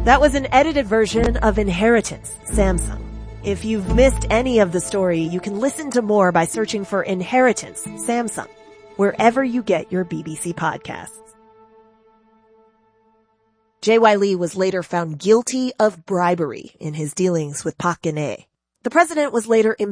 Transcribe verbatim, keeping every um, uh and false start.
That was an edited version of Inheritance, Samsung. If you've missed any of the story, you can listen to more by searching for Inheritance, Samsung, wherever you get your B B C podcasts. J Y. Lee was later found guilty of bribery in his dealings with Park Geun-hye. The president was later